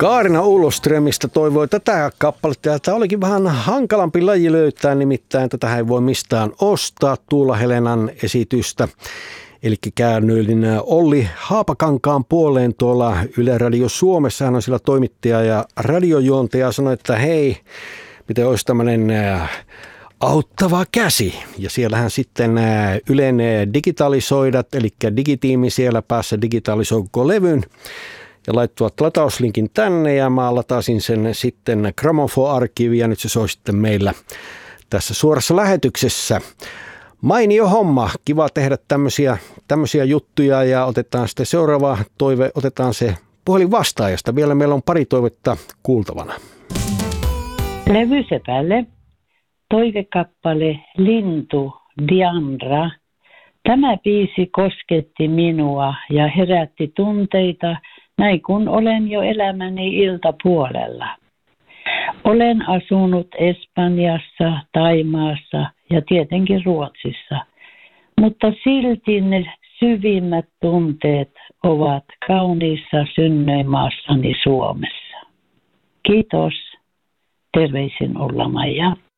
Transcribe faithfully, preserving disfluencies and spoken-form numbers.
Kaarina Uloströmistä toivoi tätä kappaletta, ja tämä olikin vähän hankalampi laji löytää, nimittäin tätä ei voi mistään ostaa, Tuula Helenan esitystä. Eli käännöin Olli Haapakankaan puoleen tuolla Yle Radio Suomessa, hän on sillä toimittaja ja radiojuontaja, sanoi, että hei, miten olisi tämmöinen auttava käsi. Ja siellähän sitten Ylen digitalisoidat, eli digitiimi siellä päässä digitalisoi koko levyn ja laittuvat latauslinkin tänne, ja mä lataisin sen sitten Gramofo-arkiiviin, ja nyt se soi sitten meillä tässä suorassa lähetyksessä. Mainio homma, kiva tehdä tämmöisiä, tämmöisiä juttuja, ja otetaan sitten seuraava toive, otetaan se puhelin vastaajasta. Vielä meillä on pari toivetta kuultavana. Levysepälle toivekappale Lintu Diandra. Tämä biisi kosketti minua ja herätti tunteita, näin kun olen jo elämäni iltapuolella. Olen asunut Espanjassa, Thaimaassa ja tietenkin Ruotsissa, mutta silti ne syvimmät tunteet ovat kauniissa synnyinmaassani Suomessa. Kiitos. Terveisin Ulla-Maija.